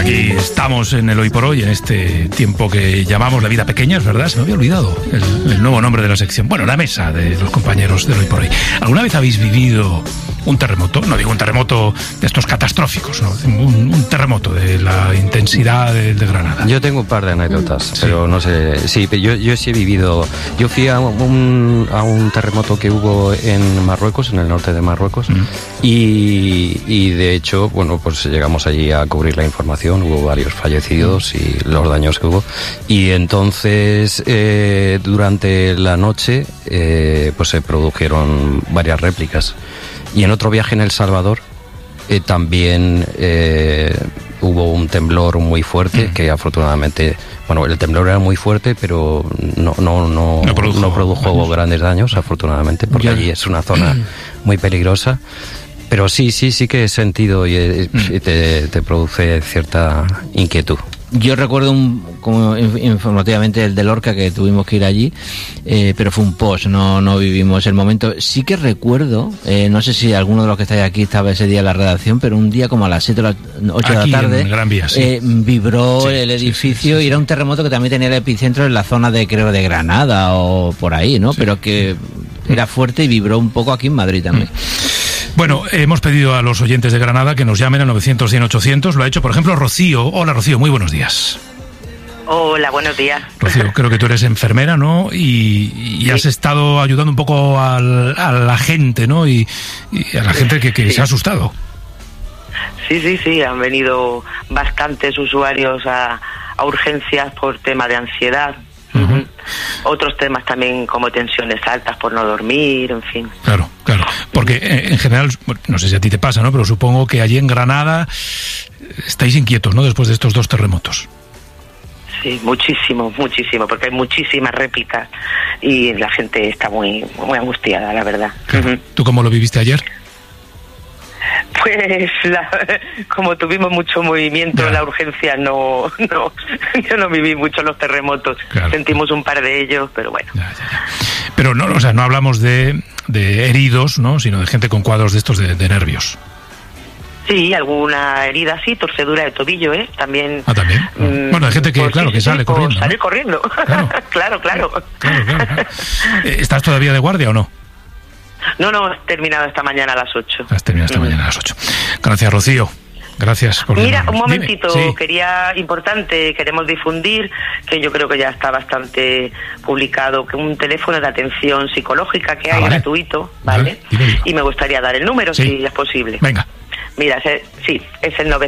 Aquí estamos en el Hoy por Hoy, en este tiempo que llamamos La Vida Pequeña, es verdad, se me había olvidado el nuevo nombre de la sección. Bueno, la mesa de los compañeros del Hoy por Hoy. ¿Alguna vez habéis vivido un terremoto? No digo un terremoto de estos catastróficos, ¿no? Un terremoto de la intensidad de Granada. Yo tengo un par de anécdotas, pero no sé. Sí, yo sí he vivido. Yo fui a un terremoto que hubo en Marruecos, en el norte de Marruecos, y de hecho, bueno, pues llegamos allí a cubrir la información. Hubo varios fallecidos y los daños que hubo. Y entonces, durante la noche, pues se produjeron varias réplicas. Y en otro viaje en El Salvador también hubo un temblor muy fuerte que afortunadamente, bueno, el temblor era muy fuerte, pero no produjo grandes daños, afortunadamente, porque allí es una zona muy peligrosa. Pero sí que he sentido y te produce cierta inquietud. Yo recuerdo como informativamente el de Lorca, que tuvimos que ir allí, pero fue un post, no vivimos el momento. Sí que recuerdo, no sé si alguno de los que estáis aquí estaba ese día en la redacción, pero un día como a las 7 o las 8 de la tarde, en Gran Vía, sí. Vibró el edificio, y era un terremoto que también tenía el epicentro en la zona de Granada o por ahí, ¿no? Sí. Pero que era fuerte y vibró un poco aquí en Madrid también. Bueno, hemos pedido a los oyentes de Granada que nos llamen al 900-100-800. Lo ha hecho, por ejemplo, Rocío. Hola, Rocío, muy buenos días. Hola, buenos días. Rocío, creo que tú eres enfermera, ¿no? Y has estado ayudando un poco a la gente, ¿no? Y a la gente que se ha asustado. Sí. Han venido bastantes usuarios a urgencias por tema de ansiedad. Uh-huh. Otros temas también, como tensiones altas por no dormir, en fin. Claro, porque en general, no sé si a ti te pasa, ¿no? Pero supongo que allí en Granada estáis inquietos, ¿no? Después de estos dos terremotos. Sí, muchísimo, porque hay muchísimas réplicas y la gente está muy angustiada, la verdad. Claro. Uh-huh. ¿Tú cómo lo viviste ayer? Pues como tuvimos mucho movimiento en la urgencia, yo no viví mucho los terremotos. Claro. Sentimos un par de ellos, pero bueno. Ya. Pero no, o sea, no hablamos de heridos, ¿no? Sino de gente con cuadros de estos de nervios. Sí, alguna herida, sí, torcedura de tobillo, ¿También? ¿También? Bueno, hay gente que, pues, claro, que sale corriendo. Sale corriendo, claro. ¿Estás todavía de guardia o no? No, he terminado esta mañana a las 8. Has terminado esta mañana a las 8. Gracias, Rocío. Gracias por... Mira, un momentito, sí. Queremos difundir, que yo creo que ya está bastante publicado, que un teléfono de atención psicológica que hay, gratuito, ¿vale? Dime. Y me gustaría dar el número, si es posible. Venga. Mira, es el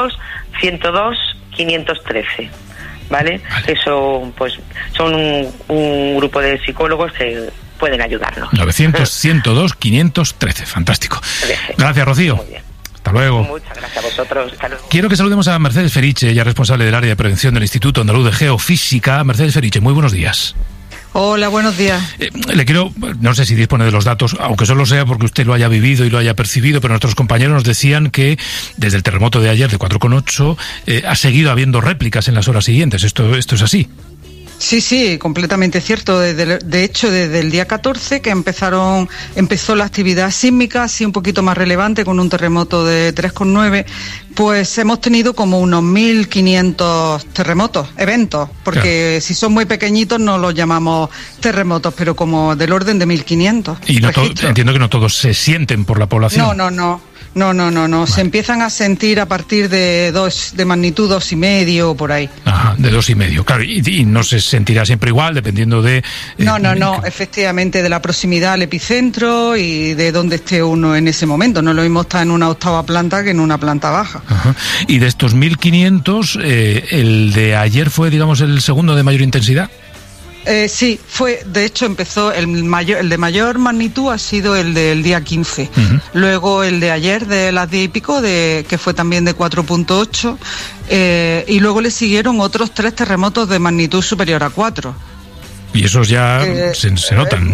900-102-513, ¿vale? Eso, pues, son un grupo de psicólogos que pueden ayudarnos. 900-102-513, fantástico. Gracias, Rocío. Muy bien. Hasta luego. Muchas gracias a vosotros. Hasta luego. Quiero que saludemos a Mercedes Feriche, ella es responsable del área de prevención del Instituto Andaluz de Geofísica. Mercedes Feriche, muy buenos días. Hola, buenos días. Le quiero, no sé si dispone de los datos, aunque solo sea porque usted lo haya vivido y lo haya percibido, pero nuestros compañeros nos decían que desde el terremoto de ayer de 4,8 ha seguido habiendo réplicas en las horas siguientes. ¿Esto es así? Sí, completamente cierto. De hecho, desde el día 14 que empezó la actividad sísmica, así un poquito más relevante, con un terremoto de 3,9, pues hemos tenido como unos 1.500 eventos, porque si son muy pequeñitos no los llamamos terremotos, pero como del orden de 1.500. Y entiendo que no todos se sienten por la población. No. Vale. Se empiezan a sentir a partir de magnitud 2,5 por ahí. Ajá, de 2,5, claro, y no se sentirá siempre igual, dependiendo de... No, efectivamente, de la proximidad al epicentro y de dónde esté uno en ese momento. No lo mismo estar en una 8ª planta que en una planta baja. Ajá. Y de estos 1.500, el de ayer fue, digamos, el segundo de mayor intensidad. Sí, de hecho empezó el de mayor magnitud ha sido el del día 15. Uh-huh. Luego el de ayer de las 10 y pico, que fue también de 4,8, y luego le siguieron otros 3 terremotos de magnitud superior a 4. Y esos ya se notan bien.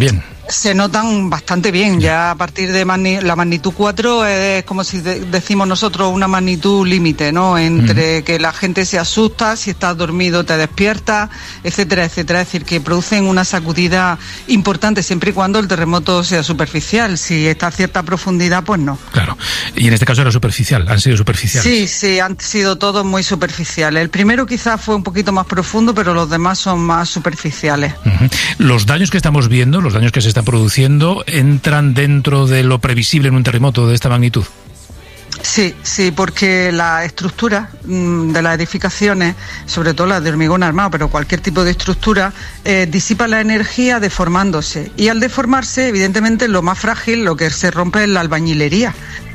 Se notan bastante bien, ya a partir de la magnitud 4 es como si decimos nosotros una magnitud límite, ¿no? Entre que la gente se asusta, si estás dormido te despierta, etcétera, etcétera. Es decir, que producen una sacudida importante siempre y cuando el terremoto sea superficial. Si está a cierta profundidad, pues no. Claro, y en este caso era superficial, han sido superficiales. Sí, han sido todos muy superficiales. El primero quizás fue un poquito más profundo, pero los demás son más superficiales. Los daños que estamos viendo, los daños que se están produciendo, ¿entran dentro de lo previsible en un terremoto de esta magnitud? Sí, porque la estructura de las edificaciones, sobre todo las de hormigón armado, pero cualquier tipo de estructura, disipa la energía deformándose. Y al deformarse, evidentemente, lo más frágil, lo que se rompe es la albañilería.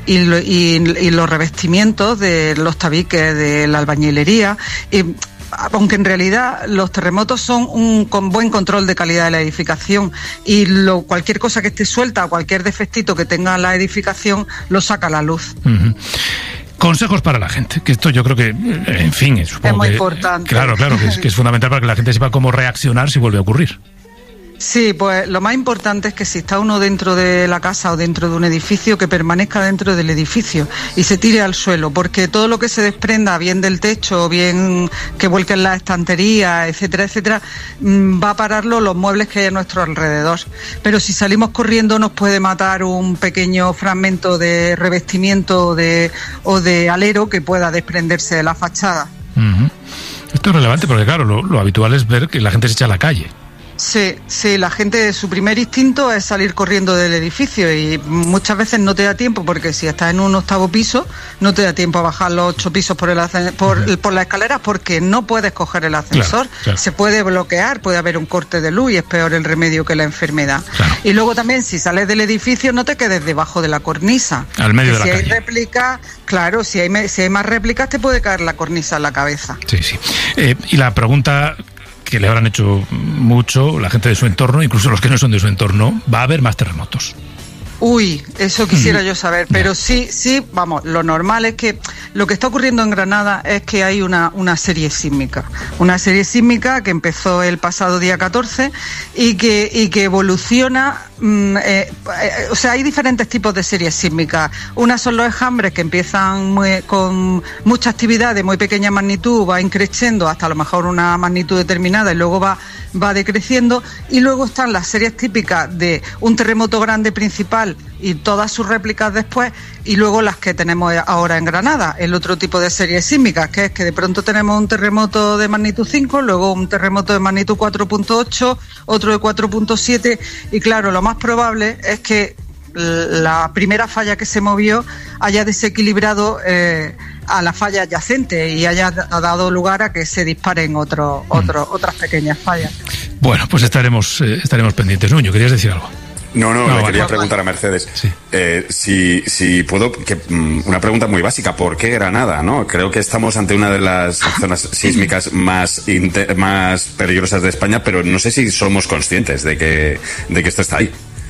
Y los revestimientos de los tabiques de la albañilería. Aunque en realidad los terremotos son un buen control de calidad de la edificación y cualquier cosa que esté suelta, cualquier defectito que tenga la edificación, lo saca a la luz. Consejos para la gente, que esto yo creo que, en fin, supongo es muy que, importante. Claro, que es fundamental para que la gente sepa cómo reaccionar si vuelve a ocurrir. Sí, pues lo más importante es que si está uno dentro de la casa o dentro de un edificio, que permanezca dentro del edificio y se tire al suelo, porque todo lo que se desprenda, bien del techo, bien que vuelquen las estanterías, etcétera, etcétera, va a pararlo los muebles que hay a nuestro alrededor. Pero si salimos corriendo nos puede matar un pequeño fragmento de revestimiento o de alero que pueda desprenderse de la fachada. Esto es relevante porque, claro, lo habitual es ver que la gente se echa a la calle. Sí, la gente, su primer instinto es salir corriendo del edificio y muchas veces no te da tiempo porque si estás en un 8º piso no te da tiempo a bajar los 8 pisos por las escaleras porque no puedes coger el ascensor, claro. Se puede bloquear, puede haber un corte de luz y es peor el remedio que la enfermedad. Claro. Y luego también si sales del edificio no te quedes debajo de la cornisa. Al medio de la calle. Si hay réplicas, claro, si hay más réplicas te puede caer la cornisa en la cabeza. Sí. Y la pregunta que le habrán hecho mucho la gente de su entorno, incluso los que no son de su entorno, ¿va a haber más terremotos? Uy, eso quisiera yo saber, pero sí, vamos, lo normal es que lo que está ocurriendo en Granada es que hay una serie sísmica que empezó el pasado día 14 y que evoluciona, o sea, hay diferentes tipos de series sísmicas. Unas son los enjambres que empiezan con mucha actividad de muy pequeña magnitud, va increciendo hasta a lo mejor una magnitud determinada y luego va decreciendo, y luego están las series típicas de un terremoto grande principal y todas sus réplicas después, y luego las que tenemos ahora en Granada, el otro tipo de series sísmicas, que es que de pronto tenemos un terremoto de magnitud 5, luego un terremoto de magnitud 4.8, otro de 4.7, y claro, lo más probable es que la primera falla que se movió haya desequilibrado a la falla adyacente y haya dado lugar a que se disparen otras pequeñas fallas. Bueno, pues estaremos pendientes. Nuño, ¿querías decir algo? No, le quería preguntar a Mercedes. Sí. Si puedo, una pregunta muy básica, ¿por qué Granada? ¿No? Creo que estamos ante una de las zonas sísmicas más peligrosas de España, pero no sé si somos conscientes de que esto está ahí.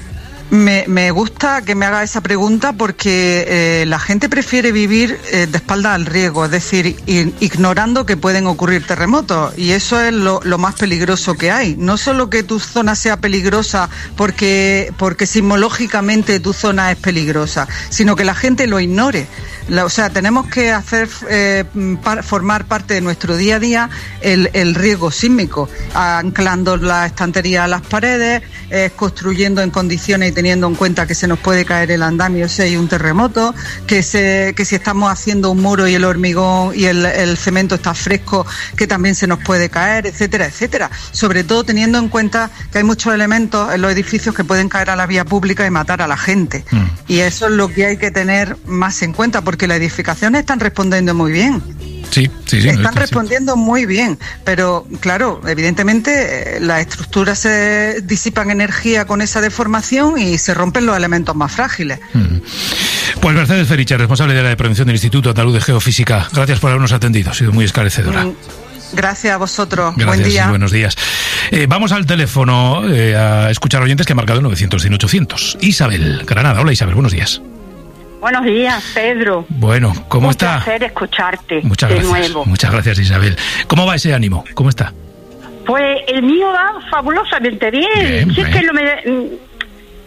Me gusta que me haga esa pregunta porque la gente prefiere vivir de espaldas al riesgo, es decir, ignorando que pueden ocurrir terremotos, y eso es lo más peligroso que hay. No solo que tu zona sea peligrosa porque sismológicamente tu zona es peligrosa, sino que la gente lo ignore. O sea, tenemos que hacer formar parte de nuestro día a día el riesgo sísmico, anclando la estantería a las paredes, construyendo en condiciones y teniendo en cuenta que se nos puede caer el andamio si hay un terremoto, que si estamos haciendo un muro y el hormigón y el cemento está fresco, que también se nos puede caer, etcétera, etcétera. Sobre todo teniendo en cuenta que hay muchos elementos en los edificios que pueden caer a la vía pública y matar a la gente. Y eso es lo que hay que tener más en cuenta, porque las edificaciones están respondiendo muy bien. Sí. Están respondiendo muy bien, pero claro, evidentemente las estructuras se disipan energía con esa deformación y se rompen los elementos más frágiles. Pues Mercedes Feriche, responsable de la prevención del Instituto Andaluz de Geofísica, gracias por habernos atendido, ha sido muy esclarecedora. Gracias a vosotros. Gracias, buen día. Buenos días. Vamos al teléfono a escuchar oyentes que han marcado el 900-100-800. Isabel, Granada. Hola Isabel, buenos días. Buenos días, Pedro. Bueno, ¿cómo está? Un placer escucharte. Muchas de gracias. Nuevo. Muchas gracias, Isabel. ¿Cómo va ese ánimo? ¿Cómo está? Pues el mío va fabulosamente bien. Si es que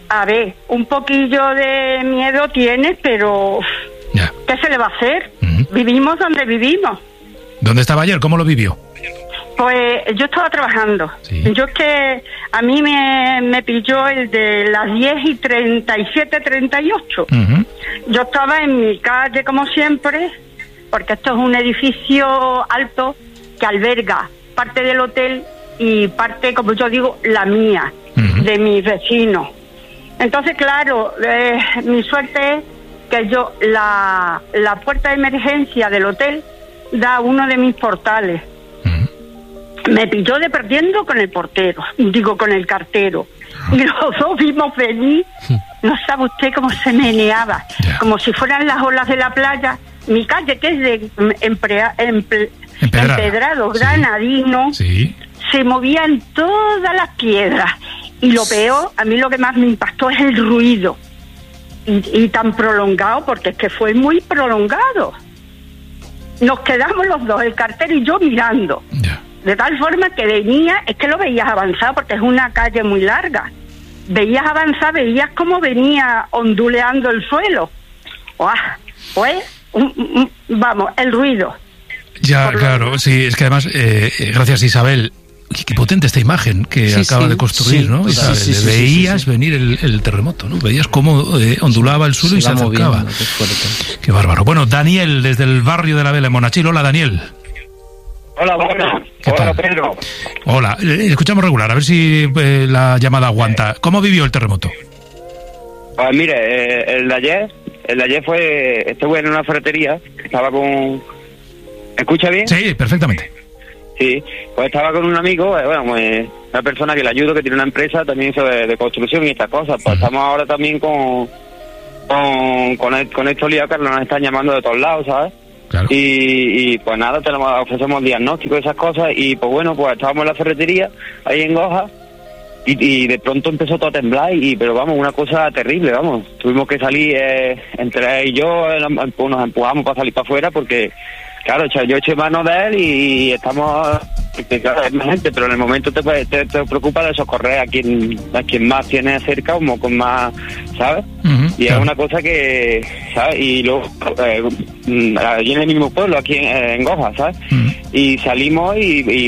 A ver, un poquillo de miedo tienes, pero ¿qué se le va a hacer? Vivimos donde vivimos. ¿Dónde estaba ayer? ¿Cómo lo vivió? Pues yo estaba trabajando. Sí. Yo es que a mí me pilló el de las 10:37, 38. Yo estaba en mi calle como siempre, porque esto es un edificio alto que alberga parte del hotel y parte, como yo digo, la mía, de mis vecinos. Entonces, claro, mi suerte es que yo, la puerta de emergencia del hotel da a uno de mis portales. Me pilló de perdiendo con el portero, con el cartero. Y los dos vimos venir, no sabe usted cómo se meneaba, como si fueran las olas de la playa. Mi calle, que es de empedrado, granadino, se movían todas las piedras. Y lo peor, a mí lo que más me impactó es el ruido. Y tan prolongado, porque es que fue muy prolongado. Nos quedamos los dos, el cartero y yo, mirando. De tal forma que venía, es que lo veías avanzar, porque es una calle muy larga. Veías avanzar, veías cómo venía onduleando el suelo. Pues, vamos, el ruido. Ya, claro, sí, es que además, gracias Isabel, qué potente esta imagen que acaba de construir, ¿no? Isabel, veías venir el terremoto, ¿no? Veías cómo ondulaba el suelo y se acercaba. Qué bárbaro. Bueno, Daniel, desde el barrio de la Vela, en Monachil. Hola, Daniel. Hola, buenas. Hola, Pedro. Hola, escuchamos regular, a ver si la llamada aguanta. ¿Cómo vivió el terremoto? Pues mire, el de ayer estuve en una ferretería, estaba con... ¿Me escucha bien? Sí, perfectamente. Sí, pues estaba con un amigo, una persona que le ayudo, que tiene una empresa también de construcción y estas cosas. Pues estamos ahora también con esto liado que nos están llamando de todos lados, ¿sabes? Claro. Y pues nada, ofrecemos diagnósticos y esas cosas. Y pues bueno, pues estábamos en la ferretería, ahí en Goja, y de pronto empezó todo a temblar, pero vamos, una cosa terrible, vamos. Tuvimmus que salir, entre él y yo, nos empujamos para salir para afuera, porque... Claro, yo eché mano de él y estamos... Claro, es más gente, pero en el momento te preocupa de socorrer a quien más tiene cerca, como con más, ¿sabes? Y claro. Es una cosa que, ¿sabes? Y luego, allí en el mismo pueblo, aquí en Goja, ¿sabes? Y salimos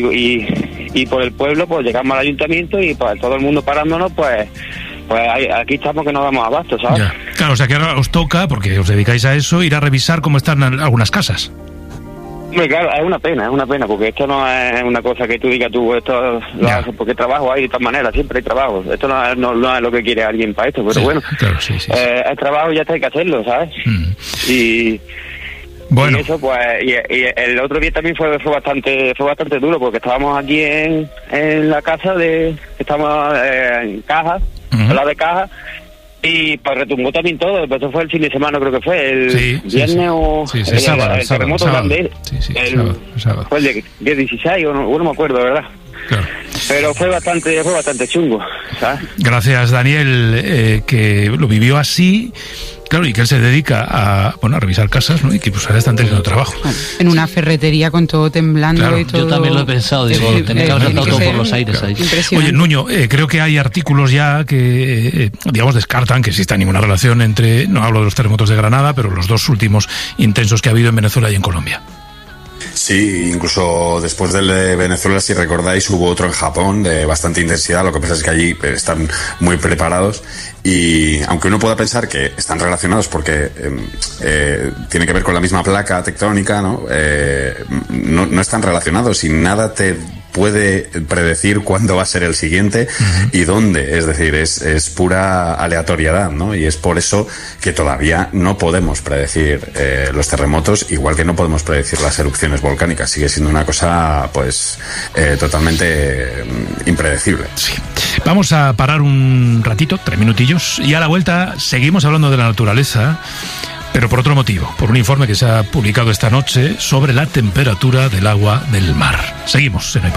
y por el pueblo, pues llegamos al ayuntamiento y pues todo el mundo parándonos, pues aquí estamos que no damos abasto, ¿sabes? Ya. Claro, o sea que ahora os toca, porque os dedicáis a eso, ir a revisar cómo están algunas casas. Claro, es una pena, porque esto no es una cosa que tú digas esto lo haces porque trabajo hay de todas maneras, siempre hay trabajo. Esto no es lo que quiere alguien para esto, pero bueno, claro, sí. El trabajo ya está, hay que hacerlo, ¿sabes? Y eso, pues, y el otro día también fue bastante duro, porque estábamos aquí en la casa estamos en Caja, al lado de Caja. Y pues retumbó también todo, pues eso fue el fin de semana, creo que fue el viernes o el terremoto grande. Sábado. Fue el día 16 o no me acuerdo, ¿verdad? Claro. Pero fue bastante chungo, ¿sabes? Gracias, Daniel, que lo vivió así. Claro, y que él se dedica a revisar casas, ¿no? Y que pues ahora están teniendo trabajo. En una ferretería con todo temblando, claro. Y todo. Yo también lo he pensado, digo, tenía que haber todo por los aires ahí. Oye, Nuño, creo que hay artículos ya que, digamos, descartan que exista ninguna relación entre, no hablo de los terremotos de Granada, pero los dos últimos intensos que ha habido en Venezuela y en Colombia. Sí, incluso después del de Venezuela, si recordáis, hubo otro en Japón de bastante intensidad. Lo que pasa es que allí están muy preparados y aunque uno pueda pensar que están relacionados porque tiene que ver con la misma placa tectónica, ¿no? No están relacionados y nada te puede predecir cuándo va a ser el siguiente y dónde. Es decir, es pura aleatoriedad, ¿no? Y es por eso que todavía no podemos predecir los terremotos, igual que no podemos predecir las erupciones volcánicas. Sigue siendo una cosa, pues, totalmente impredecible. Sí. Vamos a parar un ratito, 3 minutillos, y a la vuelta seguimos hablando de la naturaleza, pero por otro motivo, por un informe que se ha publicado esta noche sobre la temperatura del agua del mar. Seguimos en el